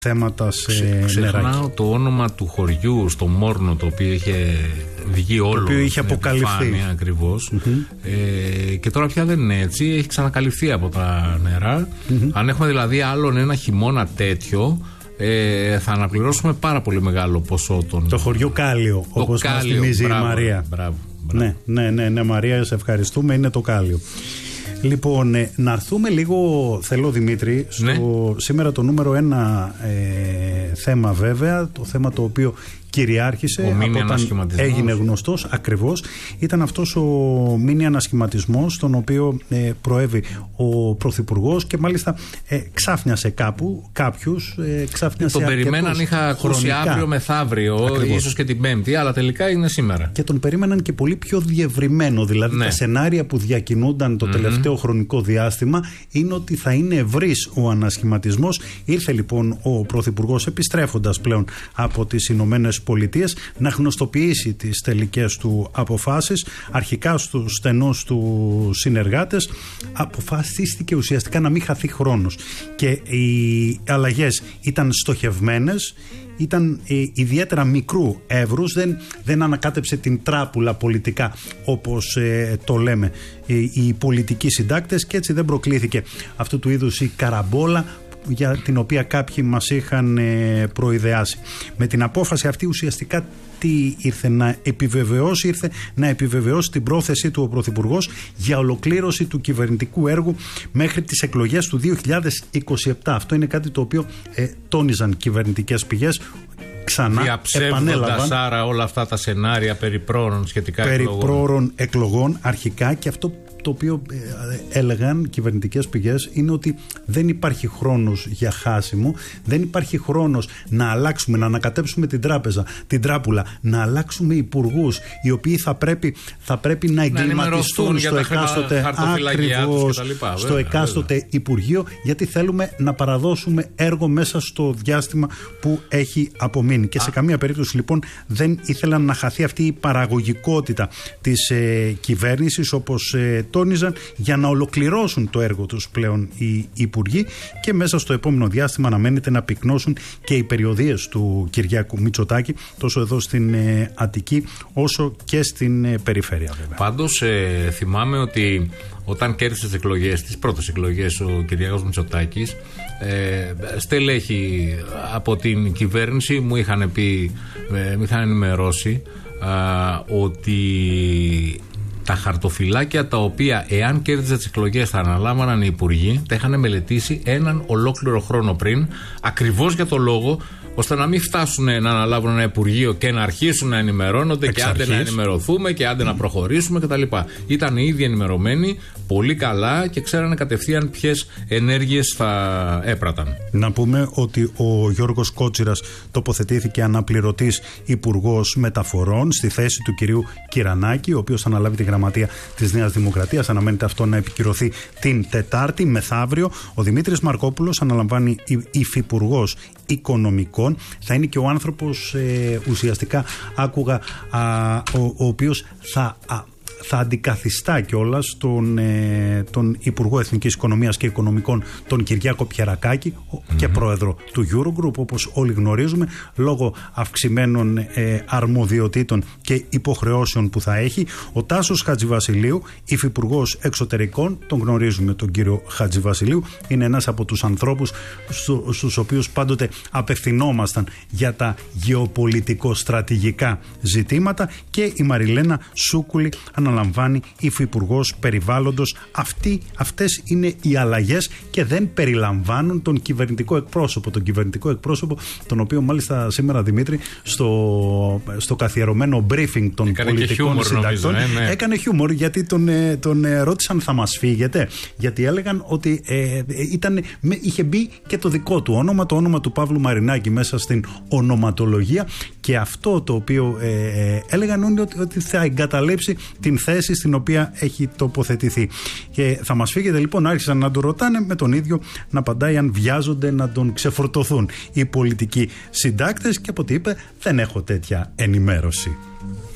θέματα σε Ξεχνάω το όνομα του χωριού στο Μόρνο, το οποίο είχε βγει όλο. Το οποίο είχε αποκαλυφθεί. Ακριβώς. Και τώρα πια δεν είναι έτσι. Έχει ξανακαλυφθεί από τα νερά. Αν έχουμε δηλαδή άλλον ένα χειμώνα τέτοιο, θα αναπληρώσουμε πάρα πολύ μεγάλο ποσό των. Το χωριό Κάλιο, όπως μας θυμίζει η Μαρία. Μπράβο. Ναι, Μαρία, σε ευχαριστούμε. Είναι το Κάλιο. Λοιπόν, να έρθουμε λίγο, θέλω Δημήτρη, σήμερα το νούμερο 1 θέμα βέβαια, το θέμα το οποίο κυριάρχησε από όταν έγινε γνωστός ακριβώς, ήταν αυτός ο μίνι ανασχηματισμός, τον οποίο προέβη ο Πρωθυπουργός και μάλιστα ξάφνιασε κάποιους, ξάφνιασε τον περιμέναν, είχα ακούσει αύριο μεθαύριο, ίσως και την Πέμπτη, αλλά τελικά είναι σήμερα. Και τον περίμεναν και πολύ πιο διευρυμένο, δηλαδή τα σενάρια που διακινούνταν το τελευταίο χρονικό διάστημα είναι ότι θα είναι ευρύς ο ανασχηματισμός. Ήρθε λοιπόν ο Πρωθυπουργός, επιστρέφοντας πλέον από τις Ηνωμένες Πολιτείες, να γνωστοποιήσει τις τελικές του αποφάσεις. Αρχικά στους στενούς του συνεργάτες αποφασίστηκε ουσιαστικά να μην χαθεί χρόνος και οι αλλαγές ήταν στοχευμένες, ήταν ιδιαίτερα μικρού εύρους, δεν ανακάτεψε την τράπουλα πολιτικά όπως το λέμε οι πολιτικοί συντάκτες, και έτσι δεν προκλήθηκε αυτού του είδους η καραμπόλα για την οποία κάποιοι μας είχαν προειδεάσει. Με την απόφαση αυτή ουσιαστικά τι ήρθε να επιβεβαιώσει? Ήρθε να επιβεβαιώσει την πρόθεσή του ο Πρωθυπουργός για ολοκλήρωση του κυβερνητικού έργου μέχρι τις εκλογές του 2027. Αυτό είναι κάτι το οποίο τόνιζαν κυβερνητικές πηγές. Διαψεύδοντας άρα όλα αυτά τα σενάρια περί πρόωρων σχετικά πρόωρων εκλογών αρχικά, και αυτό το οποίο έλεγαν κυβερνητικές πηγές είναι ότι δεν υπάρχει χρόνος για χάσιμο, δεν υπάρχει χρόνος να αλλάξουμε, να ανακατέψουμε την τράπουλα, να αλλάξουμε υπουργούς οι οποίοι θα πρέπει να εγκληματιστούν στο εκάστοτε Υπουργείο, γιατί θέλουμε να παραδώσουμε έργο μέσα στο διάστημα που έχει απομείνει. Και σε καμία περίπτωση λοιπόν δεν ήθελαν να χαθεί αυτή η παραγωγικότητα της κυβέρνησης, όπως τόνιζαν, για να ολοκληρώσουν το έργο τους πλέον οι υπουργοί, και μέσα στο επόμενο διάστημα αναμένεται να πυκνώσουν και οι περιοδίες του Κυριάκου Μητσοτάκη, τόσο εδώ στην Αττική όσο και στην περιφέρεια βέβαια. Πάντως θυμάμαι ότι όταν κέρδισε τις πρώτες εκλογές ο Κυριάκος Μητσοτάκης, στελέχη από την κυβέρνηση μου είχαν ενημερώσει ότι τα χαρτοφυλάκια τα οποία εάν κέρδιζε τις εκλογές θα αναλάμβαναν οι υπουργοί, τα είχαν μελετήσει έναν ολόκληρο χρόνο πριν, ακριβώς για το λόγο ώστε να μην φτάσουν να αναλάβουν ένα υπουργείο και να αρχίσουν να ενημερώνονται και άντε να ενημερωθούμε και άντε να προχωρήσουμε κτλ. Ήταν ήδη ενημερωμένοι πολύ καλά και ξέρανε κατευθείαν ποιες ενέργειες θα έπραταν. Να πούμε ότι ο Γιώργος Κότσιρας τοποθετήθηκε αναπληρωτής υπουργός μεταφορών στη θέση του κυρίου Κυρανάκη, ο οποίος θα αναλάβει τη γραμματεία της Νέας Δημοκρατίας. Αναμένεται αυτό να επικυρωθεί την Τετάρτη, μεθαύριο. Ο Δημήτρης Μαρκόπουλος αναλαμβάνει υφυπουργός οικονομικών. Θα είναι και ο άνθρωπος ουσιαστικά άκουγα ο οποίος θα αντικαθιστά κιόλας τον Υπουργό Εθνικής Οικονομίας και Οικονομικών, τον Κυριάκο Πιερακάκη, και πρόεδρο του Eurogroup, όπως όλοι γνωρίζουμε, λόγω αυξημένων αρμοδιοτήτων και υποχρεώσεων που θα έχει. Ο Τάσος Χατζηβασιλείου, υφυπουργός Εξωτερικών, τον γνωρίζουμε τον κύριο Χατζηβασιλείου, είναι ένας από τους ανθρώπους στους οποίους πάντοτε απευθυνόμασταν για τα γεωπολιτικο-στρατηγικά ζητήματα, και η Μαριλένα Σούκουλη αναλαμβάνει υφυπουργός περιβάλλοντος. Αυτές είναι οι αλλαγές και δεν περιλαμβάνουν τον κυβερνητικό εκπρόσωπο. Τον κυβερνητικό εκπρόσωπο, τον οποίο μάλιστα σήμερα, Δημήτρη, στο καθιερωμένο briefing των πολιτικών συντακτών έκανε χιούμορ, γιατί τον ρώτησαν θα μας φύγετε, γιατί έλεγαν ότι είχε μπει και το δικό του όνομα, το όνομα του Παύλου Μαρινάκη μέσα στην ονοματολογία, και αυτό το οποίο έλεγαν είναι ότι θα εγκαταλείψει την θέση στην οποία έχει τοποθετηθεί. Και θα μας φύγετε λοιπόν, άρχισαν να τον ρωτάνε, με τον ίδιο να απαντάει αν βιάζονται να τον ξεφορτωθούν οι πολιτικοί συντάκτες, και από ό,τι είπε δεν έχω τέτοια ενημέρωση.